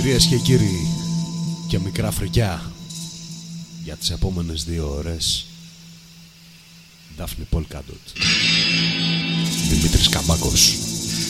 Κυρίες και κύριοι και μικρά φρικιά, για τις επόμενες 2 ώρες Daphne Polkadot, Δημήτρης Καμπάκος.